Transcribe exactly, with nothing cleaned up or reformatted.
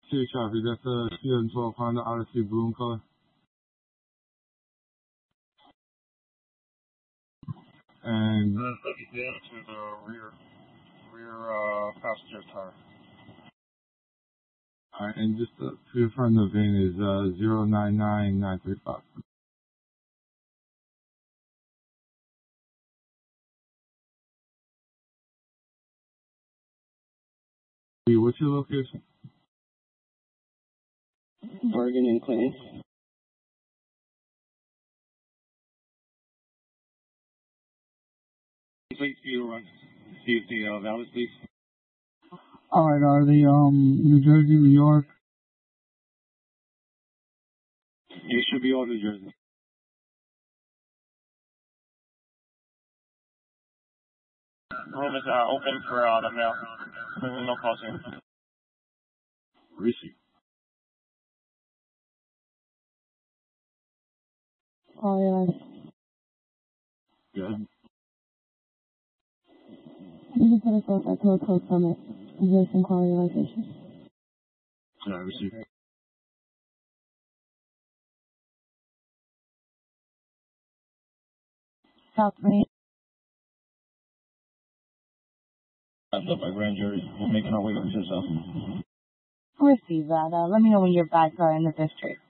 Two copy. That's a two thousand twelve Honda Odyssey blue in color. And uh, to the rear rear uh, passenger tire. All right, and just uh, to confirm the V I N is uh, zero nine nine nine three five. What's your location? Bergen and Clinton. Please, you run. See the uh, valid, please. All right, are they um New Jersey, New York? It should be all New Jersey. Room is uh, open for uh, the mail. No calls here. Receipt. Oh, yeah. Yeah. You can put us both at Toad Coast Summit. Is there some quality location? Yeah, receipt. South Main. That's up by grand jury. We're making our way to yourself. Receive that. Uh, let me know when your bags are in the district.